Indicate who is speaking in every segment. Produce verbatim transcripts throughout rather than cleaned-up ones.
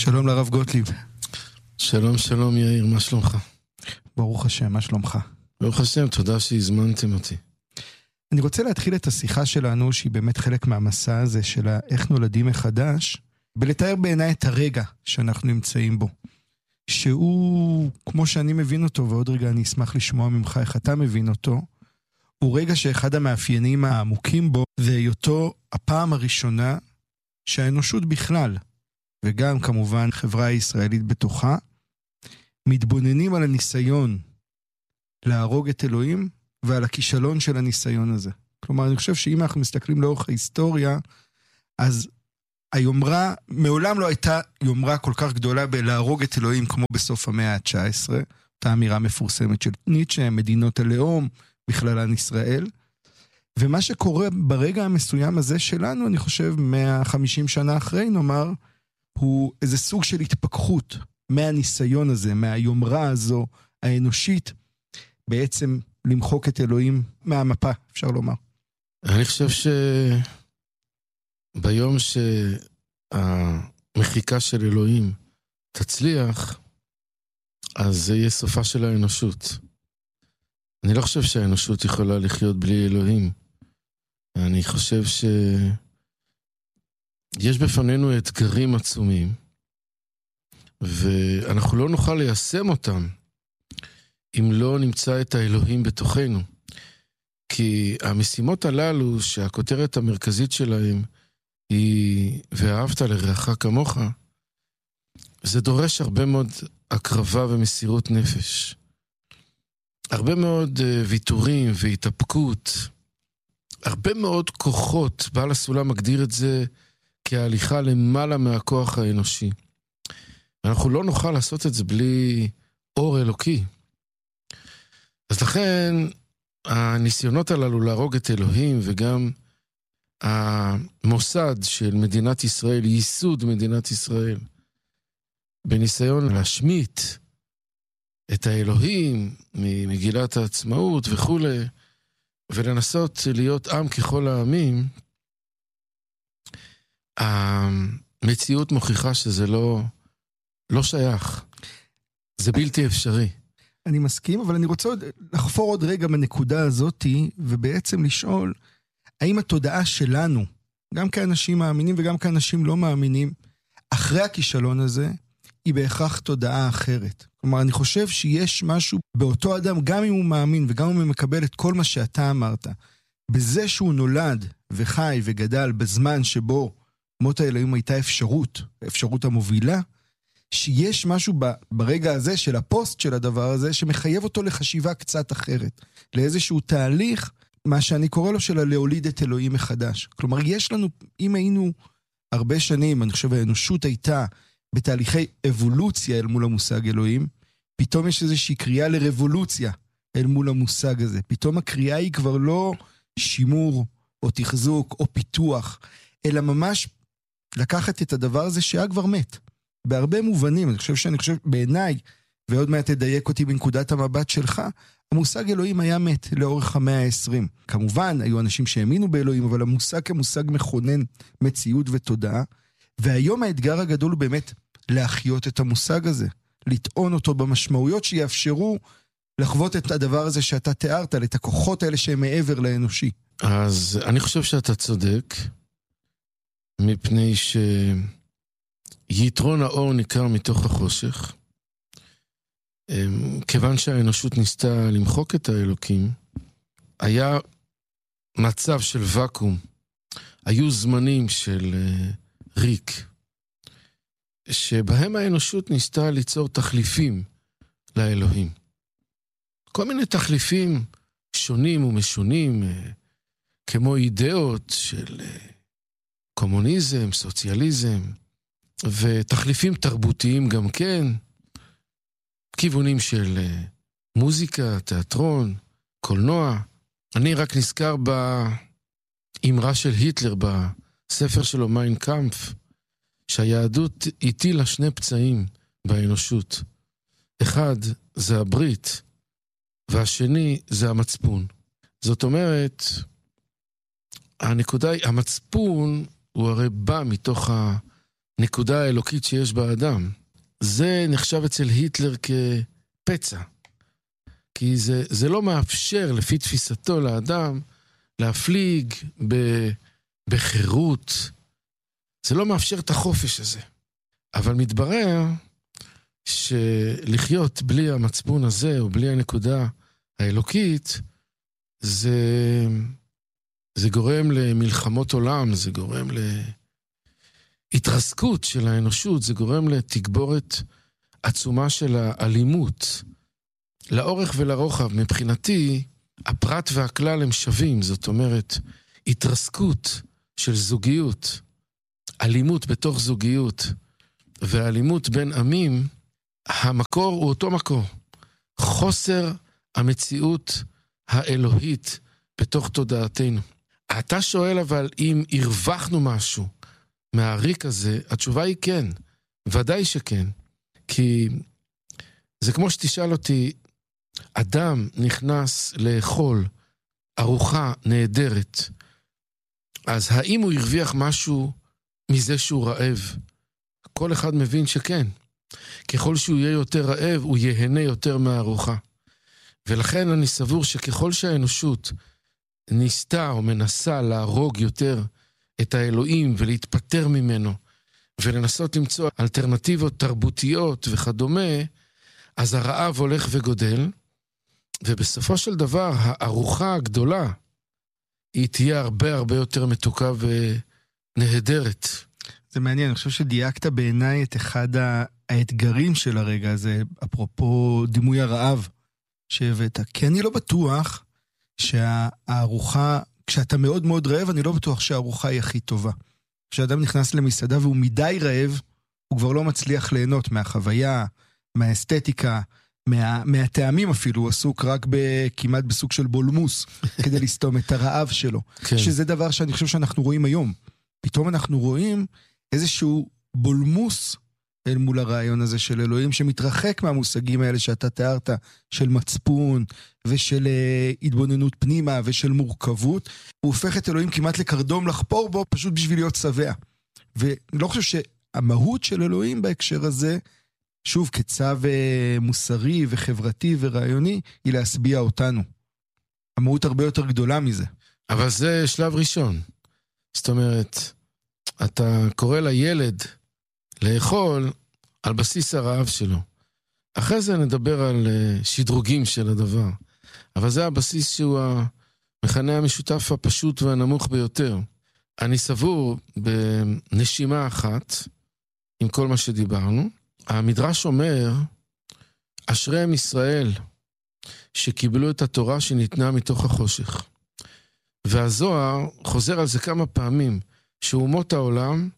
Speaker 1: שלום לרב גוטליב.
Speaker 2: שלום, שלום יאיר, מה שלומך?
Speaker 1: ברוך השם, מה שלומך?
Speaker 2: ברוך השם, תודה שהזמנתם אותי.
Speaker 1: אני רוצה להתחיל את השיחה שלנו, שהיא באמת חלק מהמסע הזה של איך נולדים מחדש, ולתאר בעיניי את הרגע שאנחנו נמצאים בו. שהוא, כמו שאני מבין אותו, ועוד רגע אני אשמח לשמוע ממך איך אתה מבין אותו, הוא רגע שאחד המאפיינים העמוקים בו, זה היותו הפעם הראשונה שהאנושות בכלל, וגם כמובן חברה הישראלית בתוכה, מתבוננים על הניסיון להרוג את אלוהים, ועל הכישלון של הניסיון הזה. כלומר, אני חושב שאם אנחנו מסתכלים לאורך ההיסטוריה, אז היומרה, מעולם לא הייתה יומרה כל כך גדולה בלהרוג את אלוהים, כמו בסוף המאה ה-תשע עשרה, אותה אמירה מפורסמת של ניטשה, מדינות הלאום, בכללן ישראל. ומה שקורה ברגע המסוים הזה שלנו, אני חושב, מאה וחמישים שנה אחרי, נאמר, הוא איזה סוג של התפכחות מהניסיון הזה, מהיומרה הזו האנושית, בעצם למחוק את אלוהים מהמפה, אפשר לומר.
Speaker 2: אני חושב שביום שהמחיקה של אלוהים תצליח, אז זה יהיה סופה של האנושות. אני לא חושב שהאנושות יכולה לחיות בלי אלוהים. אני חושב שיש בפנינו אתגרים עצומים, ואנחנו לא נוכל ליישם אותם, אם לא נמצא את האלוהים בתוכנו. כי המשימות הללו, שהכותרת המרכזית שלהם היא ואהבת לרעך כמוך, זה דורש הרבה מאוד הקרבה ומסירות נפש. הרבה מאוד ויתורים והתאפקות, הרבה מאוד כוחות, בעל הסולם מגדיר את זה כהליכה למעלה מהכוח האנושי. אנחנו לא נוכל לעשות את זה בלי אור אלוקי. אז לכן הניסיונות הללו להרוג את אלוהים, וגם המוסד של מדינת ישראל, ייסוד מדינת ישראל, בניסיון להשמיט את האלוהים ממגילת העצמאות וכו', ולנסות להיות עם ככל העמים, המציאות מוכיחה שזה לא, לא שייך. זה בלתי אפשרי.
Speaker 1: אני מסכים, אבל אני רוצה עוד לחפור עוד רגע בנקודה הזאת, ובעצם לשאול, האם התודעה שלנו, גם כאנשים מאמינים וגם כאנשים לא מאמינים, אחרי הכישלון הזה, היא בהכרח תודעה אחרת. כלומר, אני חושב שיש משהו באותו אדם, גם אם הוא מאמין וגם אם הוא מקבל את כל מה שאתה אמרת, בזה שהוא נולד וחי וגדל בזמן שבו מות האלוהים הייתה אפשרות, האפשרות המובילה, שיש משהו ברגע הזה של הפוסט של הדבר הזה, שמחייב אותו לחשיבה קצת אחרת, לאיזשהו תהליך, מה שאני קורא לו של להוליד את אלוהים מחדש. כלומר, יש לנו, אם היינו הרבה שנים, אני חושב האנושות הייתה בתהליכי אבולוציה אל מול המושג אלוהים, פתאום יש איזושהי קריאה לרבולוציה אל מול המושג הזה. פתאום הקריאה היא כבר לא שימור או תחזוק או פיתוח, אלא ממש לקחת את הדבר הזה שהיה כבר מת. בהרבה מובנים, אני חושב שאני חושב בעיניי, ועוד מעט תדייק אותי בנקודת המבט שלך, המושג אלוהים היה מת לאורך המאה ה-עשרים. כמובן, היו אנשים שהאמינו באלוהים, אבל המושג כמושג מכונן מציאות ותודעה, והיום האתגר הגדול הוא באמת להחיות את המושג הזה, לטעון אותו במשמעויות שיאפשרו לחוות את הדבר הזה שאתה תיארת, את הכוחות האלה שהם מעבר לאנושי.
Speaker 2: אז אני חושב שאתה צודק, מפני ש... יתרון האור ניכר מתוך החושך. כיוון שהאנושות ניסתה למחוק את האלוקים, היה מצב של וקום. היו זמנים של ריק, שבהם האנושות ניסתה ליצור תחליפים לאלוהים. כל מיני תחליפים שונים ומשונים, כמו אידאות של קומוניזם, סוציאליזם, ותחליפים תרבותיים גם כן, כיוונים של מוזיקה, תיאטרון, קולנוע. אני רק נזכר באמרה של היטלר בספר שלו מיין קאמפף, שהיהדות הטילה שני פצעים באנושות. אחד זה הברית, והשני זה המצפון. זאת אומרת, הנקודה היא, המצפון הוא הרי בא מתוך הנקודה האלוקית שיש באדם. זה נחשב אצל היטלר כפצע. כי זה, זה לא מאפשר, לפי תפיסתו לאדם, להפליג ב, בחירות. זה לא מאפשר את החופש הזה. אבל מתברר שלחיות בלי המצפון הזה, או בלי הנקודה האלוקית, זה, זה גורם למלחמות עולם, זה גורם להתרסקות של האנושות, זה גורם לתגבורת עצומה של האלימות. לאורך ולרוחב, מבחינתי, הפרט והכלל הם שווים, זאת אומרת, התרסקות של זוגיות, אלימות בתוך זוגיות, והאלימות בין עמים, המקור הוא אותו מקור. חוסר המציאות האלוהית בתוך תודעתנו. אתה שואל אבל אם הרווחנו משהו מהריק הזה, התשובה היא כן, ודאי שכן. כי זה כמו שתשאל אותי, אדם נכנס לאכול ארוחה נהדרת, אז האם הוא הרוויח משהו מזה שהוא רעב? כל אחד מבין שכן. ככל שהוא יהיה יותר רעב, הוא יהנה יותר מהארוחה. ולכן אני סבור שככל שהאנושות ניסתה או מנסה להרוג יותר את האלוהים ולהתפטר ממנו, ולנסות למצוא אלטרנטיבות תרבותיות וכדומה, אז הרעב הולך וגודל, ובסופו של דבר הארוחה הגדולה, היא תהיה הרבה הרבה יותר מתוקה ונהדרת.
Speaker 1: זה מעניין, אני חושב שדייקת בעיניי את אחד האתגרים של הרגע הזה, אפרופו דימוי הרעב שהבאת, כי אני לא בטוח שהארוחה, כשאתה מאוד מאוד רעב, אני לא בטוח שהארוחה היא הכי טובה. כשאדם נכנס למסעדה והוא מדי רעב, הוא כבר לא מצליח ליהנות מהחוויה, מהאסתטיקה, מה, מהטעמים אפילו, הוא עסוק רק כמעט בסוג של בולמוס, כדי לסתום את הרעב שלו. כן. שזה דבר שאני חושב שאנחנו רואים היום. פתאום אנחנו רואים איזשהו בולמוס אל מול הרעיון הזה של אלוהים, שמתרחק מהמושגים האלה שאתה תיארת, של מצפון ושל התבוננות פנימה ושל מורכבות. הוא הופך את אלוהים כמעט לקרדום לחפור בו, פשוט בשביל להיות שבע. ואני לא חושב שהמהות של אלוהים בהקשר הזה, שוב, כצו מוסרי וחברתי ורעיוני, היא להשביע אותנו. המהות הרבה יותר גדולה מזה.
Speaker 2: אבל זה שלב ראשון. זאת אומרת, אתה קורא לילד לאכול על בסיס הרעב שלו. אחרי זה נדבר על שדרוגים של הדבר. אבל זה הבסיס שהוא המכנה המשותף הפשוט והנמוך ביותר. אני סבור בנשימה אחת, עם כל מה שדיברנו, המדרש אומר, אשריהם ישראל, שקיבלו את התורה שניתנה מתוך החושך. והזוהר חוזר על זה כמה פעמים, שאומות העולם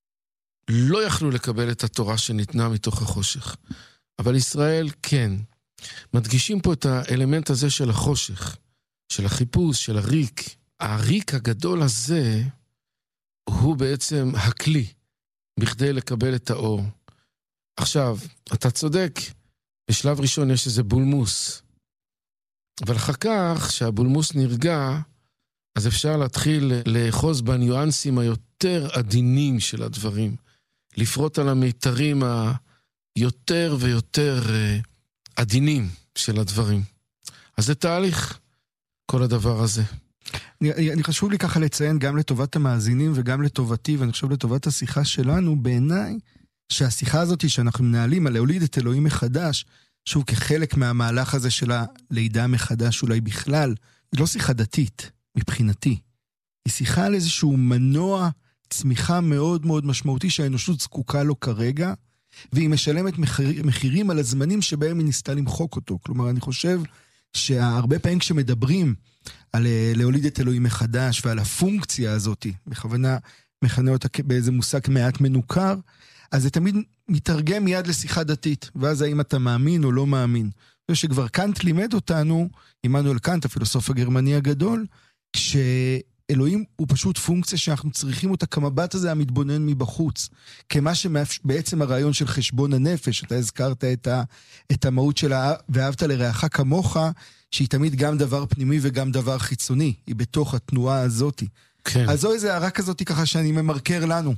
Speaker 2: לא יכלו לקבל את התורה שניתנה מתוך החושך. אבל ישראל כן. מדגישים פה את האלמנט הזה של החושך, של החיפוש, של הריק. הריק הגדול הזה הוא בעצם הכלי, בכדי לקבל את האור. עכשיו, אתה צודק, בשלב ראשון יש איזה בולמוס. אבל אחר כך, שהבולמוס נרגע, אז אפשר להתחיל לאחוז בניואנסים היותר עדינים של הדברים. לפרוט על המיתרים היותר ויותר עדינים של הדברים. אז זה תהליך, כל הדבר הזה.
Speaker 1: אני, אני חשוב לי ככה לציין גם לטובת המאזינים וגם לטובתי, ואני חושב לטובת השיחה שלנו, בעיניי, שהשיחה הזאת שאנחנו מנהלים על להוליד את אלוהים מחדש, שוב כחלק מהמהלך הזה של הלידה מחדש אולי בכלל, היא לא שיחה דתית מבחינתי. היא שיחה על איזשהו מנוע צמיחה מאוד מאוד משמעותי שהאנושות זקוקה לו כרגע, והיא משלמת מחיר, מחירים על הזמנים שבהם היא ניסתה למחוק אותו. כלומר, אני חושב שהרבה פעמים כשמדברים על להוליד את אלוהים מחדש ועל הפונקציה הזאת, בכוונה מכנה אותה באיזה מושג מעט מנוכר, אז זה תמיד מתרגם מיד לשיחה דתית, ואז האם אתה מאמין או לא מאמין. ושכבר קאנט לימד אותנו, עמנואל קאנט, הפילוסוף הגרמני הגדול, שאלוהים הוא פשוט פונקציה שאנחנו צריכים אותה כמבט הזה המתבונן מבחוץ, כמה שבעצם הרעיון של חשבון הנפש, אתה הזכרת את, ה, את המהות שלה, ואהבת לרעך כמוך, שהיא תמיד גם דבר פנימי וגם דבר חיצוני, היא בתוך התנועה הזאת. כן. אז זו איזה הערה כזאת ככה שאני ממרקר לנו,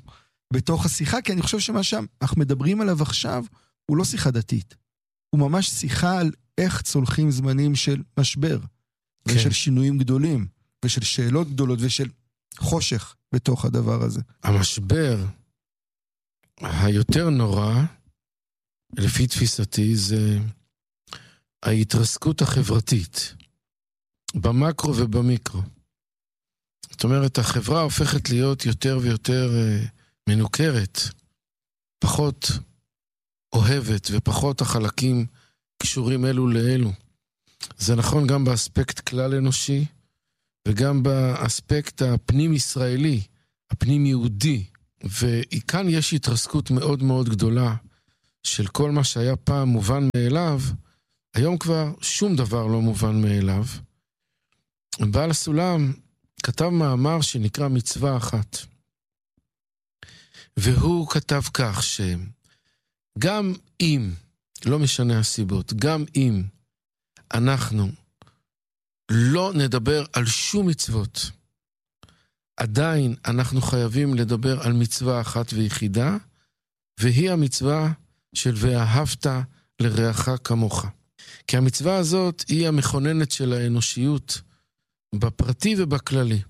Speaker 1: בתוך השיחה, כי אני חושב שמה שאנחנו מדברים עליו עכשיו, הוא לא שיחה דתית. הוא ממש שיחה על איך צולחים זמנים של משבר, כן. ושל שינויים גדולים, ושל שאלות גדולות, ושל חושך בתוך הדבר הזה.
Speaker 2: המשבר היותר נורא, לפי תפיסתי, זה ההתרסקות החברתית, במקרו ובמיקרו. זאת אומרת, החברה הופכת להיות יותר ויותר uh, מנוכרת, פחות אוהבת ופחות החלקים קשורים אלו לאלו. זה נכון גם באספקט כלל אנושי, וגם באספקט הפנים ישראלי, הפנים יהודי. וכאן יש התרסקות מאוד מאוד גדולה של כל מה שהיה פעם מובן מאליו, היום כבר שום דבר לא מובן מאליו. בעל הסולם כתב מאמר שנקרא מצווה אחת. והוא כתב כך שגם אם, לא משנה הסיבות, גם אם אנחנו לא נדבר על שום מצוות, עדיין אנחנו חייבים לדבר על מצווה אחת ויחידה, והיא המצווה של ואהבת לרעך כמוך. כי המצווה הזאת היא המכוננת של האנושיות בפרטי ובכללי.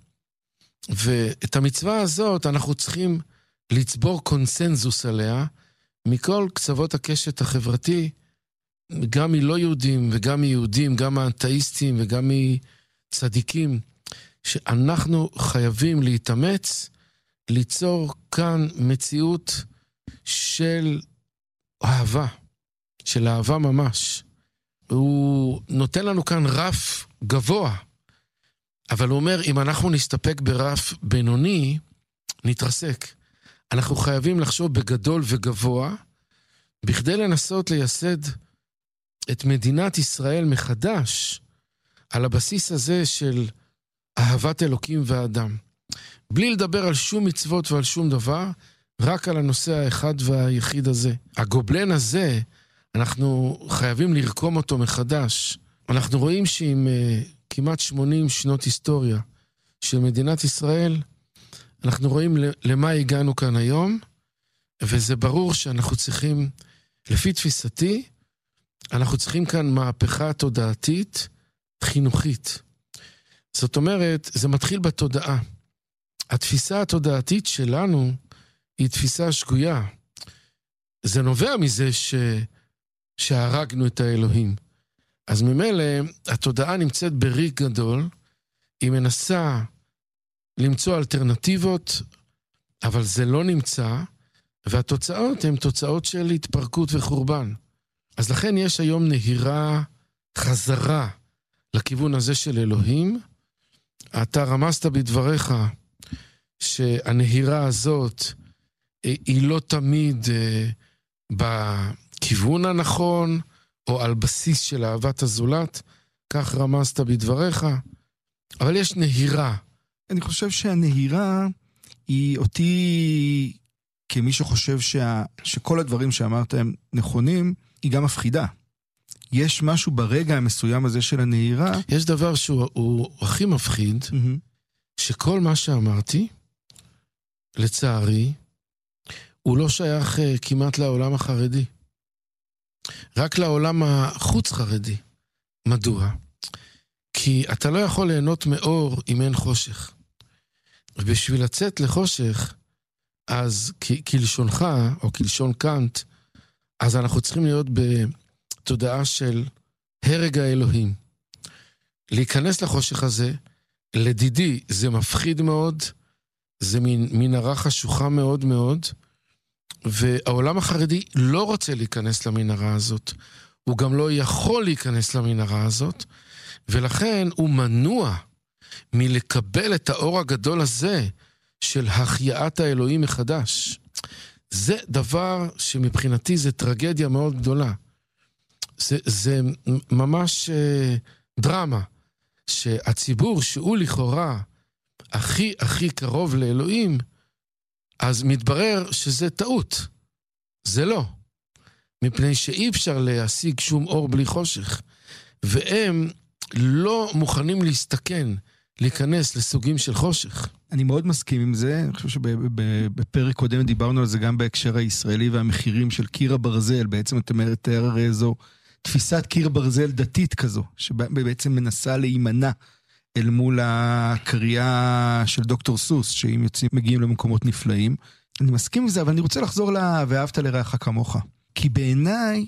Speaker 2: ואת המצווה הזאת אנחנו צריכים לצבור קונסנזוס עליה, מכל קצוות הקשת החברתי, גם מלא יהודים וגם מיהודים, גם האתאיסטים וגם מצדיקים, שאנחנו חייבים להתאמץ, ליצור כאן מציאות של אהבה, של אהבה ממש. הוא נותן לנו כאן רף גבוה, אבל הוא אומר, אם אנחנו נסתפק ברף בינוני, נתרסק. אנחנו חייבים לחשוב בגדול וגבוה, בכדי לנסות לייסד את מדינת ישראל מחדש, על הבסיס הזה של אהבת אלוקים ואדם. בלי לדבר על שום מצוות ועל שום דבר, רק על הנושא האחד והיחיד הזה. הגובלן הזה, אנחנו חייבים לרקום אותו מחדש. אנחנו רואים שעם uh, כמעט שמונים שנות היסטוריה של מדינת ישראל, אנחנו רואים למה הגענו כאן היום, וזה ברור שאנחנו צריכים, לפי תפיסתי, אנחנו צריכים כאן מהפכה תודעתית, חינוכית. זאת אומרת, זה מתחיל בתודעה. התפיסה התודעתית שלנו היא תפיסה שגויה. זה נובע מזה ש... שהרגנו את האלוהים. אז ממילא, התודעה נמצאת בריק גדול, היא מנסה למצוא אלטרנטיבות, אבל זה לא נמצא, והתוצאות הן תוצאות של התפרקות וחורבן. אז לכן יש היום נהירה חזרה לכיוון הזה של אלוהים. אתה רמזת בדבריך שהנהירה הזאת היא לא תמיד בכיוון הנכון, או על בסיס של אהבת הזולת, כך רמזת בדבריך, אבל יש נהירה.
Speaker 1: אני חושב שהנהירה היא אותי, כמי שחושב שה, שכל הדברים שאמרת הם נכונים, היא גם מפחידה. יש משהו ברגע המסוים הזה של הנהירה.
Speaker 2: יש דבר שהוא הוא הכי מפחיד, mm-hmm. שכל מה שאמרתי, לצערי, הוא לא שייך uh, כמעט לעולם החרדי. רק לעולם החוץ חרדי. מדוע? כי אתה לא יכול ליהנות מאור אם אין חושך. ובשביל לצאת לחושך, אז כלשונך, או כלשון קאנט, אז אנחנו צריכים להיות בתודעה של הרג האלוהים. להיכנס לחושך הזה, לדידי, זה מפחיד מאוד, זה מנהרה חשוכה מאוד מאוד, והעולם החרדי לא רוצה להיכנס למנהרה הזאת. הוא גם לא יכול להיכנס למנהרה הזאת, ולכן הוא מנוע מלקבל את האור הגדול הזה של החייאת האלוהים מחדש. זה דבר שמבחינתי זה טרגדיה מאוד גדולה. זה, זה ממש אה, דרמה, שהציבור שהוא לכאורה הכי הכי קרוב לאלוהים, אז מתברר שזה טעות. זה לא. מפני שאי אפשר להשיג שום אור בלי חושך. והם לא מוכנים להסתכן, להיכנס לסוגים של חושך.
Speaker 1: אני מאוד מסכים עם זה, אני חושב שבפרק קודם דיברנו על זה גם בהקשר הישראלי והמחירים של קיר הברזל, בעצם אתה מתאר הרי איזו תפיסת קיר ברזל דתית כזו, שבעצם מנסה להימנע אל מול הקריאה של דוקטור סוס, שאם יוצאים מגיעים למקומות נפלאים. אני מסכים עם זה, אבל אני רוצה לחזור לה, ואהבת לרעך כמוך. כי בעיניי,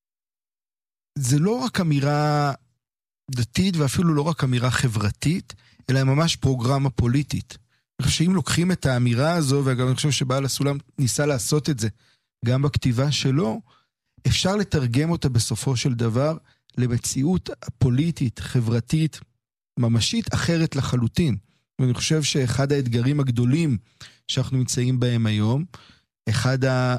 Speaker 1: זה לא רק אמירה דתית, ואפילו לא רק אמירה חברתית, אלא ממש פרוגרמה פוליטית. אני חושב שאם לוקחים את האמירה הזו, וגם אני חושב שבעל הסולם ניסה לעשות את זה, גם בכתיבה שלו, אפשר לתרגם אותה בסופו של דבר, למציאות פוליטית, חברתית, ממשית אחרת לחלוטין. ואני חושב שאחד האתגרים הגדולים שאנחנו נמצאים בהם היום, אחד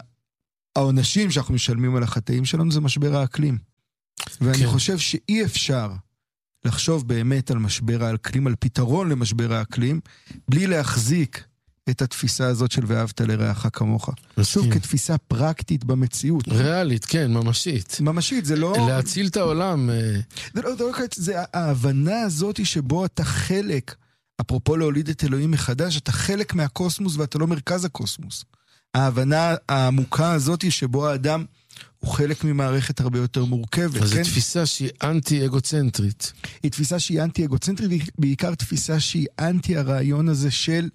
Speaker 1: העונשים שאנחנו משלמים על החטאים שלנו, זה משבר האקלים. ואני כן. חושב שאי אפשר לחשוב באמת על משבר האקלים, על פתרון למשבר האקלים, בלי להחזיק את התפיסה הזאת של ואהבת לרעך כמוך. שוב, כתפיסה פרקטית במציאות.
Speaker 2: ריאלית, כן, ממשית.
Speaker 1: ממשית, זה לא...
Speaker 2: להציל את העולם.
Speaker 1: זה לא, זה לא, זה ההבנה הזאת שבו אתה חלק, אפרופו להוליד את אלוהים מחדש, אתה חלק מהקוסמוס ואתה לא מרכז הקוסמוס. ההבנה העמוקה הזאת שבו האדם הוא חלק ממערכת הרבה יותר מורכבת.
Speaker 2: אז זו תפיסה שהיא אנטי-אגוצנטרית.
Speaker 1: היא תפיסה שהיא אנטי-אגוצנטרית, ובעיקר תפיסה שהיא אנטי הרעיון הזה של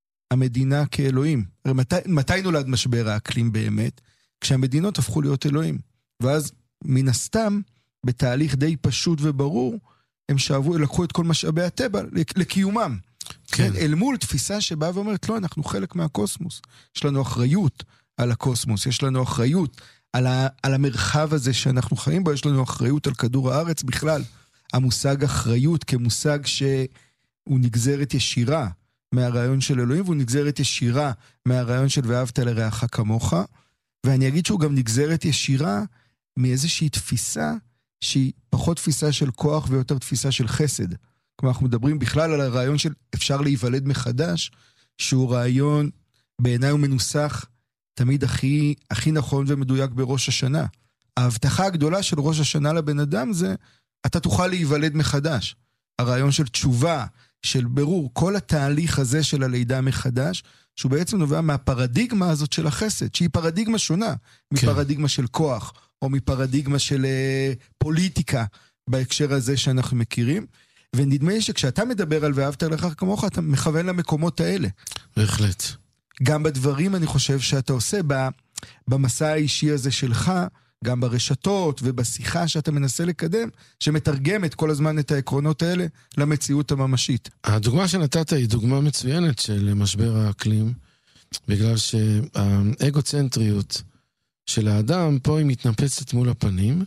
Speaker 1: המדינה כאלוהים. מתי, מתי נולד משבר האקלים באמת? כשהמדינות הפכו להיות אלוהים. ואז מן הסתם, בתהליך די פשוט וברור, הם שאבו, לקחו את כל משאבי הטבע לקיומם. כן. אל מול תפיסה שבאה ואומרת, לא, אנחנו חלק מהקוסמוס. יש לנו אחריות על הקוסמוס, יש לנו אחריות על, ה, על המרחב הזה שאנחנו חיים בו, יש לנו אחריות על כדור הארץ בכלל. המושג אחריות כמושג שהוא נגזרת ישירה מהרעיון של אלוהים, והוא נגזרת ישירה מהרעיון של ואהבת לרעך כמוך, ואני אגיד שהוא גם נגזרת ישירה מאיזושהי תפיסה שהיא פחות תפיסה של כוח ויותר תפיסה של חסד. כלומר, אנחנו מדברים בכלל על הרעיון של אפשר להיוולד מחדש, שהוא רעיון בעיניי הוא מנוסח תמיד הכי, הכי נכון ומדויק בראש השנה. ההבטחה הגדולה של ראש השנה לבן אדם זה, אתה תוכל להיוולד מחדש. הרעיון של תשובה, של ברור, כל התהליך הזה של הלידה מחדש, שהוא בעצם נובע מהפרדיגמה הזאת של החסד, שהיא פרדיגמה שונה, כן. מפרדיגמה של כוח, או מפרדיגמה של uh, פוליטיקה, בהקשר הזה שאנחנו מכירים, ונדמה לי שכשאתה מדבר על ואהבת לרעך כמוך, אתה מכוון למקומות האלה.
Speaker 2: בהחלט.
Speaker 1: גם בדברים אני חושב שאתה עושה, במסע האישי הזה שלך, גם ברשתות ובשיחה שאתה מנסה לקדם, שמתרגמת כל הזמן את העקרונות האלה למציאות הממשית.
Speaker 2: הדוגמה שנתת היא דוגמה מצוינת של משבר האקלים, בגלל שהאגוצנטריות של האדם פה היא מתנפצת מול הפנים,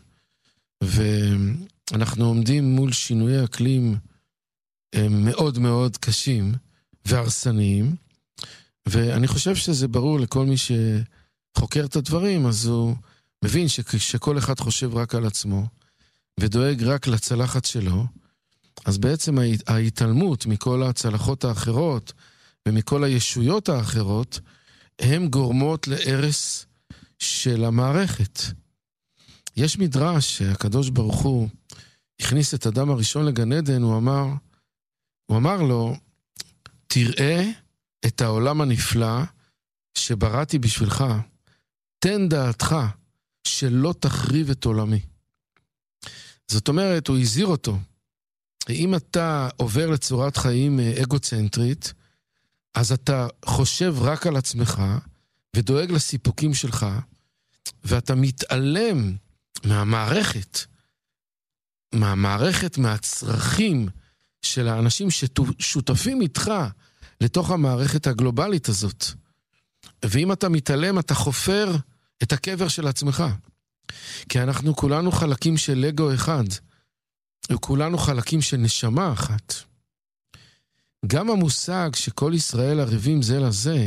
Speaker 2: ואנחנו עומדים מול שינויי אקלים מאוד מאוד קשים והרסניים, ואני חושב שזה ברור לכל מי שחוקר את הדברים, אז הוא מבין שכל אחד חושב רק על עצמו, ודואג רק לצלחת שלו, אז בעצם ההתעלמות מכל הצלחות האחרות, ומכל הישויות האחרות, הן גורמות להרס של המערכת. יש מדרש שהקדוש ברוך הוא הכניס את אדם הראשון לגן עדן, הוא אמר, הוא אמר לו, תראה את העולם הנפלא שבראתי בשבילך, תן דעתך שלא תחריב את עולמי. זאת אומרת, הוא הזהיר אותו, אם אתה עובר לצורת חיים אגוצנטרית, אז אתה חושב רק על עצמך, ודואג לסיפוקים שלך, ואתה מתעלם מהמערכת, מהמערכת, מהצרכים של האנשים ששותפים איתך לתוך המערכת הגלובלית הזאת. ואם אתה מתעלם, אתה חופר את הקבר של עצמך. כי אנחנו כולנו חלקים של לגו אחד, וכולנו חלקים של נשמה אחת. גם המושג שכל ישראל ערבים זה לזה,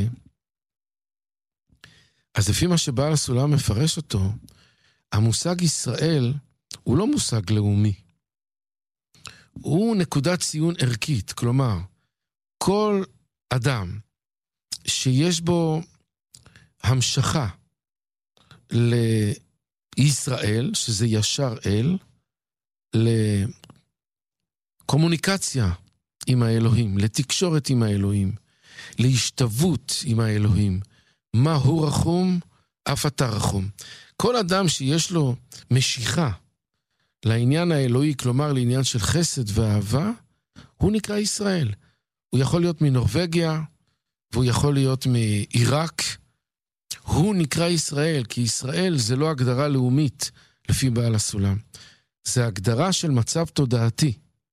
Speaker 2: אז לפי מה שבעל הסולם מפרש אותו, המושג ישראל הוא לא מושג לאומי. הוא נקודת ציון ערכית, כלומר, כל אדם שיש בו המשכה לישראל, שזה ישר אל, לקומוניקציה עם האלוהים, לתקשורת עם האלוהים, להשתוות עם האלוהים. מה הוא רחום? אף אתה רחום. כל אדם שיש לו משיכה לעניין האלוהי, כלומר לעניין של חסד ואהבה, הוא נקרא ישראל. הוא יכול להיות מנורווגיה, והוא יכול להיות מעיראק. הוא נקרא ישראל, כי ישראל זה לא הגדרה לאומית לפי בעל הסולם. זה הגדרה של מצב תודעתי.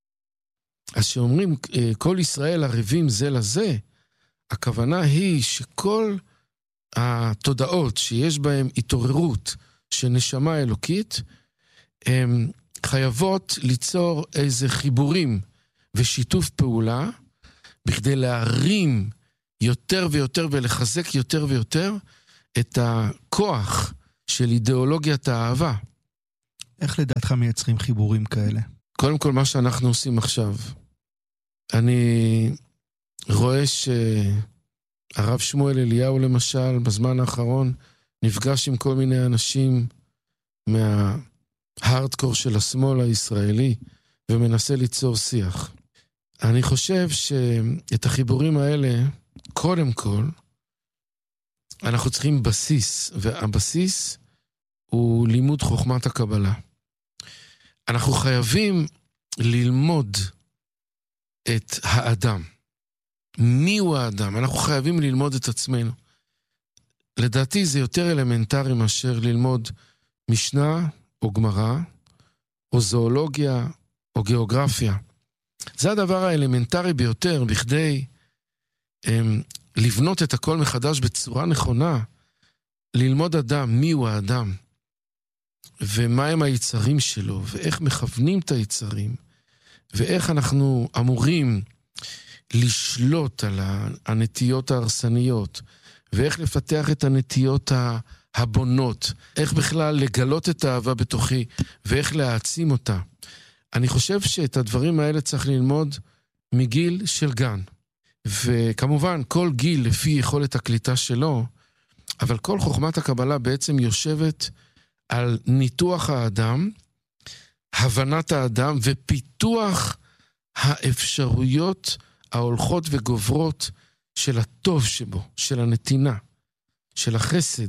Speaker 2: אז שאומרים כל ישראל ערבים זה לזה, הכוונה היא שכל התודעות שיש בהן התעוררות של נשמה אלוקית, הן חייבות ליצור איזה חיבורים ושיתוף פעולה, בכדי להרים יותר ויותר ולחזק יותר ויותר את הכוח של אידיאולוגיית האהבה.
Speaker 1: איך לדעתך מייצרים חיבורים כאלה?
Speaker 2: קודם כל מה שאנחנו עושים עכשיו. אני רואה שהרב שמואל אליהו למשל, בזמן האחרון, נפגש עם כל מיני אנשים מההארדקור של השמאל הישראלי, ומנסה ליצור שיח. אני חושב שאת החיבורים האלה, קודם כל, אנחנו צריכים בסיס, והבסיס הוא לימוד חוכמת הקבלה. אנחנו חייבים ללמוד את האדם. מי הוא האדם? אנחנו חייבים ללמוד את עצמנו. לדעתי זה יותר אלמנטרי מאשר ללמוד משנה או גמרא, או זואולוגיה או גיאוגרפיה. זה הדבר האלמנטרי ביותר בכדי הם, לבנות את הכל מחדש בצורה נכונה, ללמוד אדם, מי הוא האדם, ומה הם היצרים שלו, ואיך מכוונים את היצרים, ואיך אנחנו אמורים לשלוט על הנטיות ההרסניות, ואיך לפתח את הנטיות הבונות, איך בכלל לגלות את האהבה בתוכי, ואיך להעצים אותה. אני חושב שאת הדברים האלה צריך ללמוד מגיל של גן. וכמובן, כל גיל לפי יכולת הקליטה שלו, אבל כל חוכמת הקבלה בעצם יושבת על ניתוח האדם, הבנת האדם ופיתוח האפשרויות ההולכות וגוברות של הטוב שבו, של הנתינה, של החסד,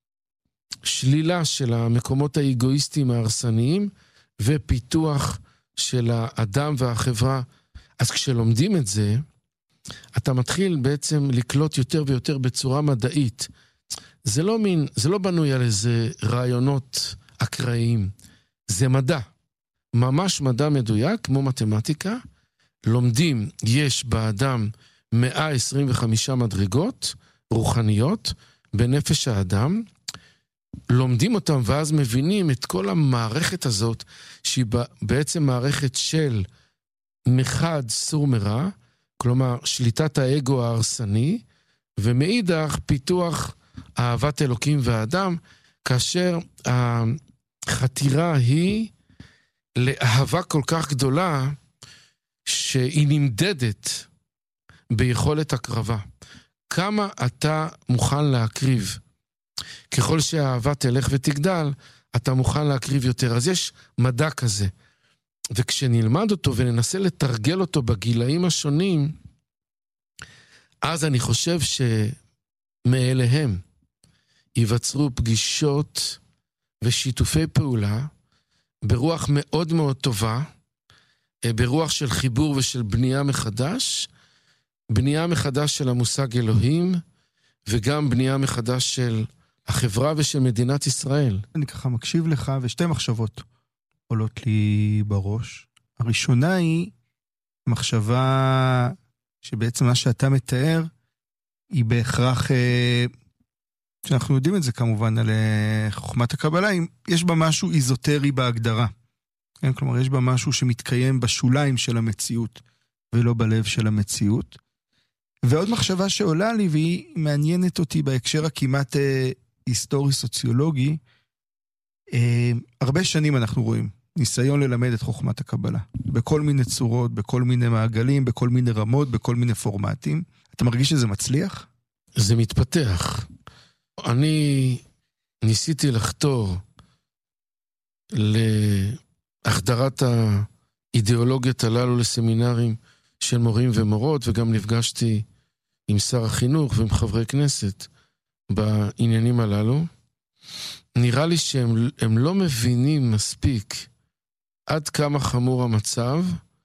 Speaker 2: שלילה של המקומות האגואיסטיים ההרסניים, ופיתוח של האדם והחברה. אז כשלומדים את זה, אתה מתחיל בעצם לקלוט יותר ויותר בצורה מדעית. זה לא מין, זה לא בנוי על איזה רעיונות אקראיים. זה מדע. ממש מדע מדויק, כמו מתמטיקה. לומדים, יש באדם מאה עשרים וחמש מדרגות רוחניות בנפש האדם. לומדים אותם ואז מבינים את כל המערכת הזאת, שהיא בעצם מערכת של מחד סור מרע, כלומר שליטת האגו ההרסני, ומאידך פיתוח אהבת אלוקים והאדם, כאשר החתירה היא לאהבה כל כך גדולה, שהיא נמדדת ביכולת הקרבה. כמה אתה מוכן להקריב? ככל שהאהבה תלך ותגדל, אתה מוכן להקריב יותר. אז יש מדע כזה. וכשנלמד אותו וננסה לתרגל אותו בגילאים השונים, אז אני חושב שמאליהם ייווצרו פגישות ושיתופי פעולה ברוח מאוד מאוד טובה, ברוח של חיבור ושל בנייה מחדש, בנייה מחדש של המושג אלוהים, וגם בנייה מחדש של החברה ושל מדינת ישראל.
Speaker 1: אני ככה מקשיב לך, ושתי מחשבות עולות לי בראש. הראשונה היא מחשבה שבעצם מה שאתה מתאר, היא בהכרח, שאנחנו יודעים את זה כמובן על חוכמת הקבלה, יש בה משהו איזוטרי בהגדרה. כן? כלומר, יש בה משהו שמתקיים בשוליים של המציאות, ולא בלב של המציאות. ועוד מחשבה שעולה לי, והיא מעניינת אותי בהקשר הכמעט אה, היסטורי-סוציולוגי, אה, הרבה שנים אנחנו רואים ניסיון ללמד את חוכמת הקבלה. בכל מיני צורות, בכל מיני מעגלים, בכל מיני רמות, בכל מיני פורמטים. אתה מרגיש שזה מצליח?
Speaker 2: זה מתפתח. אני ניסיתי לחתור להחדרת האידיאולוגיות הללו לסמינרים של מורים ומורות, וגם נפגשתי עם שר החינוך ועם חברי כנסת בעניינים הללו. נראה לי שהם הם לא מבינים מספיק עד כמה חמור המצב,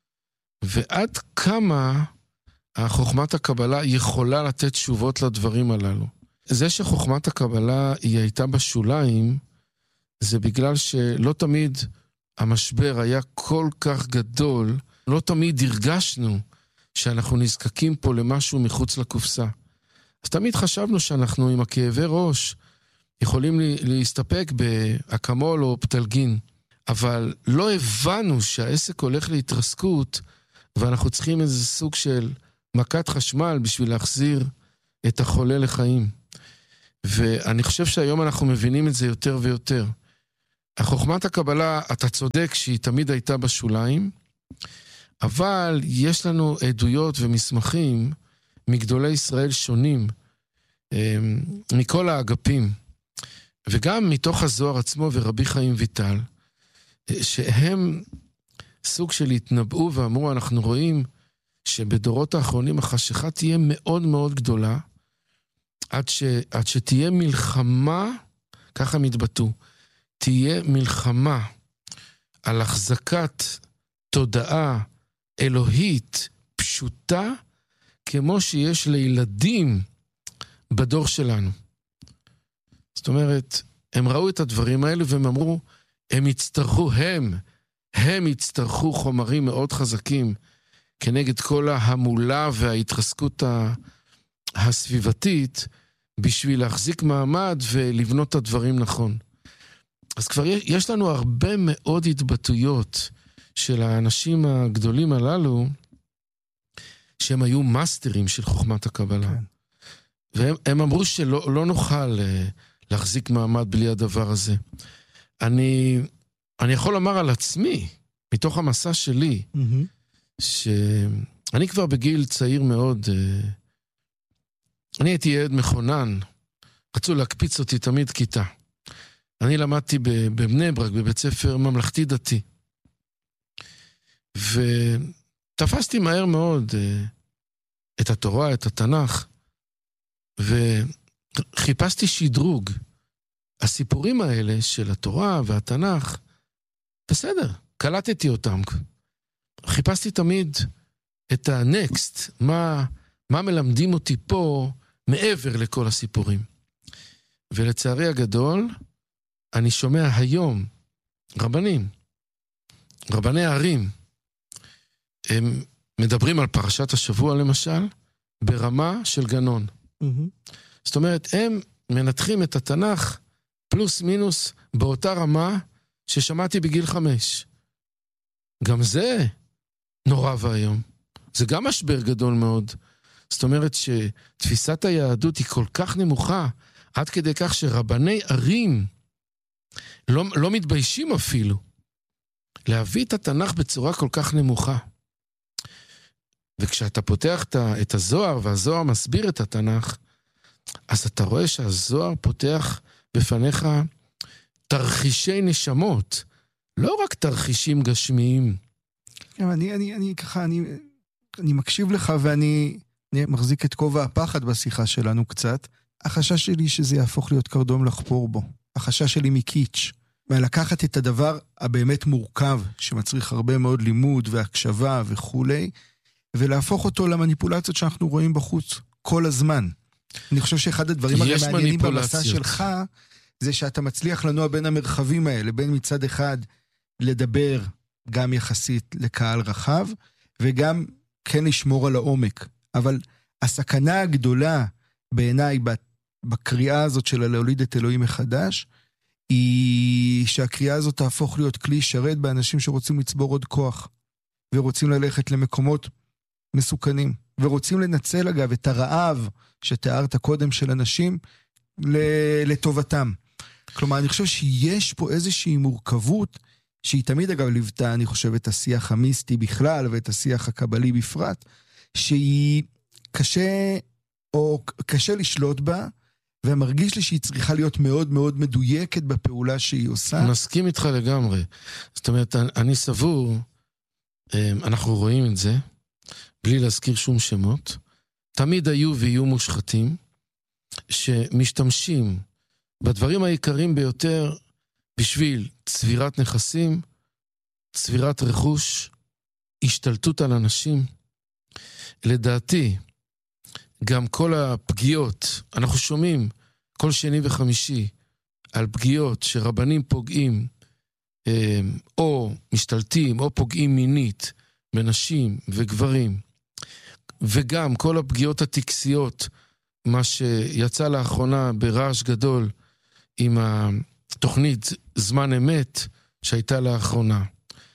Speaker 2: ועד כמה חוכמת הקבלה יכולה לתת תשובות לדברים הללו. זה שחוכמת הקבלה היא הייתה בשוליים, זה בגלל שלא תמיד המשבר היה כל כך גדול, לא תמיד הרגשנו שאנחנו נזקקים פה למשהו מחוץ לקופסה. אז תמיד חשבנו שאנחנו עם הכאבי ראש יכולים להסתפק באקמול או פטלגין, אבל לא הבנו שהעסק הולך להתרסקות, ואנחנו צריכים איזה סוג של מכת חשמל בשביל להחזיר את החולה לחיים. ואני חושב שהיום אנחנו מבינים את זה יותר ויותר. החוכמת הקבלה, אתה צודק שהיא תמיד הייתה בשוליים, אבל יש לנו עדויות ומסמכים מגדולי ישראל שונים, מכל האגפים, וגם מתוך הזוהר עצמו ורבי חיים ויטל, שהם סוג של התנבאו ואמרו, אנחנו רואים שבדורות האחרונים החשיכה תהיה מאוד מאוד גדולה, עד, ש, עד שתהיה מלחמה, ככה מתבטאו, תהיה מלחמה על החזקת תודעה אלוהית פשוטה, כמו שיש לילדים בדור שלנו. זאת אומרת, הם ראו את הדברים האלה והם אמרו, הם יצטרכו, הם, הם יצטרכו חומרים מאוד חזקים, כנגד כל ההמולה וההתרסקות הסביבתית, בשביל להחזיק מעמד ולבנות את הדברים נכון. אז כבר יש לנו הרבה מאוד התבטאויות של האנשים הגדולים הללו, שהם היו מאסטרים של חוכמת הקבלה. כן. והם הם אמרו שלא לא נוכל להחזיק מעמד בלי הדבר הזה. אני, אני יכול לומר על עצמי, מתוך המסע שלי, mm-hmm. שאני כבר בגיל צעיר מאוד, אני הייתי ילד מכונן, רצו להקפיץ אותי תמיד כיתה. אני למדתי בבני ברק, בבית ספר ממלכתי דתי. ותפסתי מהר מאוד את התורה, את התנ"ך, וחיפשתי שדרוג. הסיפורים האלה של התורה והתנ"ך, בסדר, קלטתי אותם. חיפשתי תמיד את הנקסט, מה, מה מלמדים אותי פה מעבר לכל הסיפורים. ולצערי הגדול, אני שומע היום רבנים, רבני הערים, הם מדברים על פרשת השבוע למשל, ברמה של גנון. Mm-hmm. זאת אומרת, הם מנתחים את התנ"ך פלוס מינוס באותה רמה ששמעתי בגיל חמש. גם זה נורא והיום. זה גם משבר גדול מאוד. זאת אומרת שתפיסת היהדות היא כל כך נמוכה, עד כדי כך שרבני ערים לא, לא מתביישים אפילו להביא את התנ"ך בצורה כל כך נמוכה. וכשאתה פותח את הזוהר, והזוהר מסביר את התנ"ך, אז אתה רואה שהזוהר פותח בפניך תרחישי נשמות, לא רק תרחישים גשמיים.
Speaker 1: אני, אני, אני ככה, אני, אני מקשיב לך ואני אני מחזיק את כובע הפחד בשיחה שלנו קצת. החשש שלי שזה יהפוך להיות קרדום לחפור בו. החשש שלי מקיץ'. ולקחת את הדבר הבאמת מורכב, שמצריך הרבה מאוד לימוד והקשבה וכולי, ולהפוך אותו למניפולציות שאנחנו רואים בחוץ כל הזמן. אני חושב שאחד הדברים הרי מעניינים במסע שלך, זה שאתה מצליח לנוע בין המרחבים האלה, בין מצד אחד לדבר גם יחסית לקהל רחב, וגם כן לשמור על העומק. אבל הסכנה הגדולה בעיניי בקריאה הזאת של להוליד את אלוהים מחדש, היא שהקריאה הזאת תהפוך להיות כלי שרת באנשים שרוצים לצבור עוד כוח, ורוצים ללכת למקומות מסוכנים, ורוצים לנצל אגב את הרעב שתיארת קודם של אנשים לטובתם. כלומר, אני חושב שיש פה איזושהי מורכבות, שהיא תמיד אגב ליוותה, אני חושב, את השיח המיסטי בכלל, ואת השיח הקבלי בפרט, שהיא קשה, או קשה לשלוט בה, ומרגיש לי שהיא צריכה להיות מאוד מאוד מדויקת בפעולה שהיא עושה.
Speaker 2: מסכים איתך לגמרי. זאת אומרת, אני סבור, אנחנו רואים את זה, בלי להזכיר שום שמות, תמיד היו ויהיו מושחתים, שמשתמשים בדברים העיקריים ביותר בשביל צבירת נכסים, צבירת רכוש, השתלטות על אנשים. לדעתי, גם כל הפגיעות, אנחנו שומעים כל שני וחמישי על פגיעות שרבנים פוגעים, או משתלטים, או פוגעים מינית בנשים וגברים, וגם כל הפגיעות הטקסיות, מה שיצא לאחרונה ברעש גדול עם התוכנית זמן אמת שהייתה לאחרונה.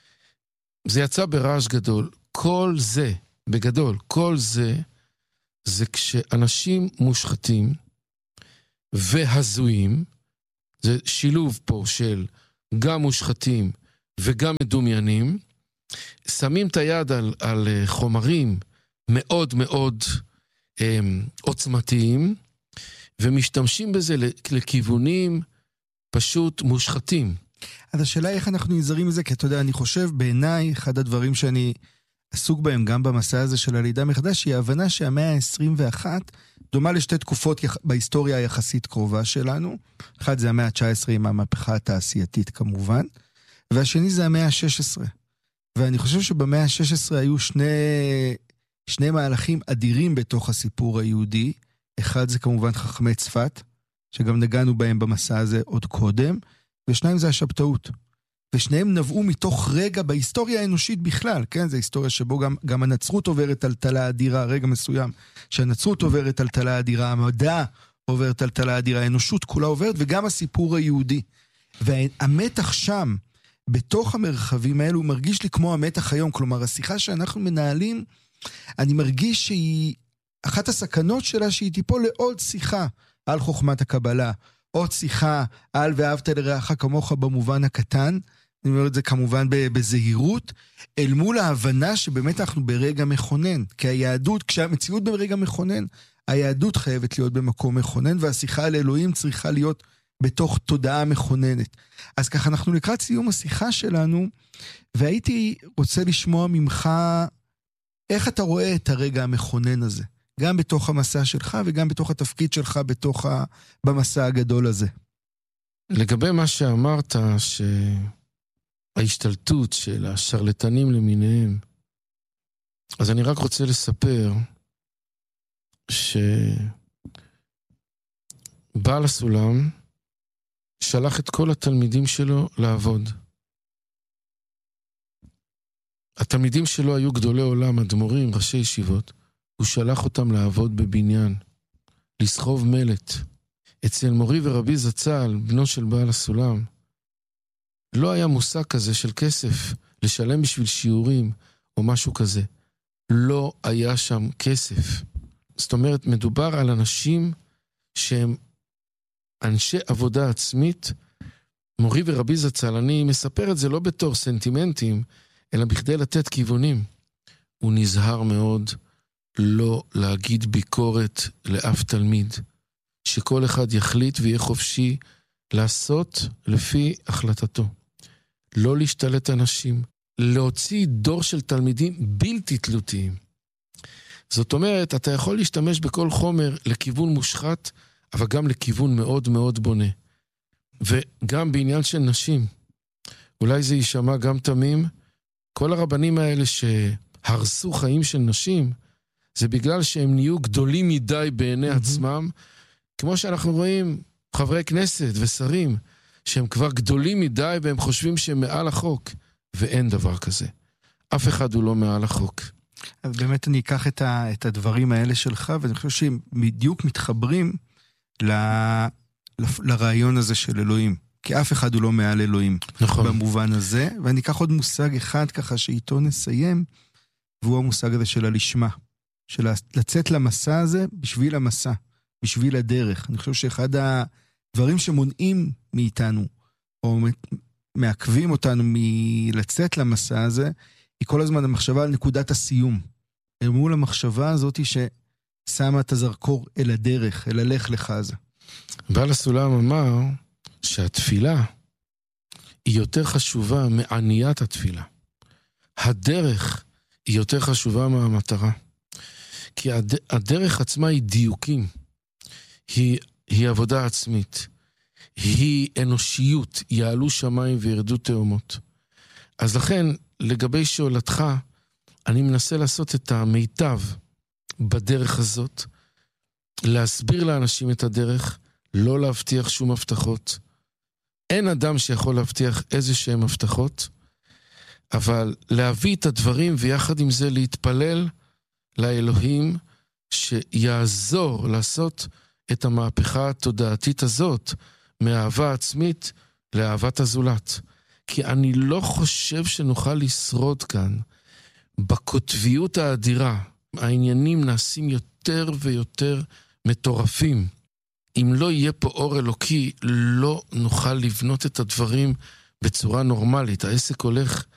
Speaker 2: זה יצא ברעש גדול. כל זה, בגדול, כל זה, זה כשאנשים מושחתים והזויים, זה שילוב פה של גם מושחתים וגם מדומיינים, שמים את היד על, על חומרים מאוד מאוד הם, עוצמתיים, ומשתמשים בזה לכיוונים פשוט מושחתים.
Speaker 1: אז השאלה היא איך אנחנו נזרים מזה, כי אתה יודע, אני חושב בעיניי, אחד הדברים שאני עסוק בהם גם במסע הזה של הלידה מחדש, היא ההבנה שהמאה ה-עשרים ואחת דומה לשתי תקופות בהיסטוריה היחסית קרובה שלנו. אחד זה המאה ה-תשע עשרה עם המהפכה התעשייתית כמובן, והשני זה המאה ה-שש עשרה. ואני חושב שבמאה ה-שש עשרה היו שני, שני מהלכים אדירים בתוך הסיפור היהודי. אחד זה כמובן חכמי צפת, שגם נגענו בהם במסע הזה עוד קודם, ושניים זה השבתאות. ושניהם נבעו מתוך רגע בהיסטוריה האנושית בכלל, כן? זו היסטוריה שבו גם, גם הנצרות עוברת טלטלה אדירה, רגע מסוים, שהנצרות עוברת טלטלה אדירה, המדע עוברת טלטלה אדירה, האנושות כולה עוברת, וגם הסיפור היהודי. והמתח שם, בתוך המרחבים האלו, מרגיש לי כמו המתח היום, כלומר, השיחה שאנחנו מנהלים, אני מרגיש שהיא, אחת הסכנות שלה שהיא תיפול לעוד שיחה על חוכמת הקבלה, עוד שיחה על ואהבת לרעך כמוך במובן הקטן, אני אומר את זה כמובן בזהירות, אל מול ההבנה שבאמת אנחנו ברגע מכונן, כי היהדות, כשהמציאות ברגע מכונן, היהדות חייבת להיות במקום מכונן, והשיחה על אלוהים צריכה להיות בתוך תודעה מכוננת. אז ככה אנחנו לקראת סיום השיחה שלנו, והייתי רוצה לשמוע ממך, איך אתה רואה את הרגע המכונן הזה? גם בתוך המסע שלך וגם בתוך התפקיד שלך בתוך ה... במסע הגדול הזה.
Speaker 2: לגבי מה שאמרת, שההשתלטות של השרלטנים למיניהם, אז אני רק רוצה לספר שבעל הסולם שלח את כל התלמידים שלו לעבוד. התלמידים שלו היו גדולי עולם, אדמו"רים, ראשי ישיבות, הוא שלח אותם לעבוד בבניין, לסחוב מלט. אצל מורי ורבי זצ"ל, בנו של בעל הסולם, לא היה מושג כזה של כסף, לשלם בשביל שיעורים או משהו כזה. לא היה שם כסף. זאת אומרת, מדובר על אנשים שהם אנשי עבודה עצמית. מורי ורבי זצ"ל, אני מספר את זה לא בתור סנטימנטים, אלא בכדי לתת כיוונים. הוא נזהר מאוד לא להגיד ביקורת לאף תלמיד, שכל אחד יחליט ויהיה חופשי לעשות לפי החלטתו. לא להשתלט אנשים, להוציא דור של תלמידים בלתי תלותיים. זאת אומרת, אתה יכול להשתמש בכל חומר לכיוון מושחת, אבל גם לכיוון מאוד מאוד בונה. וגם בעניין של נשים, אולי זה יישמע גם תמים, כל הרבנים האלה שהרסו חיים של נשים, זה בגלל שהם נהיו גדולים מדי בעיני עצמם, כמו שאנחנו רואים חברי כנסת ושרים, שהם כבר גדולים מדי והם חושבים שהם מעל החוק, ואין דבר כזה. אף אחד הוא לא מעל החוק.
Speaker 1: אז באמת אני אקח את, ה, את הדברים האלה שלך, ואני חושב שהם בדיוק מתחברים ל, ל, לרעיון הזה של אלוהים. כי אף אחד הוא לא מעל אלוהים.
Speaker 2: נכון.
Speaker 1: במובן הזה, ואני אקח עוד מושג אחד ככה שאיתו נסיים, והוא המושג הזה של הלשמה. של לצאת למסע הזה בשביל המסע, בשביל הדרך. אני חושב שאחד הדברים שמונעים מאיתנו, או מעכבים אותנו מלצאת למסע הזה, היא כל הזמן המחשבה על נקודת הסיום. אל מול המחשבה הזאת ששמה את הזרקור אל הדרך, אל הלך לך הזה.
Speaker 2: בעל הסולם אמר שהתפילה היא יותר חשובה מעניית התפילה. הדרך היא יותר חשובה מהמטרה. כי הד... הדרך עצמה היא דיוקים. היא, היא עבודה עצמית. היא אנושיות. יעלו שמיים וירדו תאומות. אז לכן, לגבי שאלתך, אני מנסה לעשות את המיטב בדרך הזאת, להסביר לאנשים את הדרך, לא להבטיח שום הבטחות. אין אדם שיכול להבטיח איזה שהם הבטחות, אבל להביא את הדברים ויחד עם זה להתפלל לאלוהים שיעזור לעשות את המהפכה התודעתית הזאת מאהבה עצמית לאהבת הזולת. כי אני לא חושב שנוכל לשרוד כאן בקוטביות האדירה. העניינים נעשים יותר ויותר מטורפים. אם לא יהיה פה אור אלוקי, לא נוכל לבנות את הדברים בצורה נורמלית. העסק הולך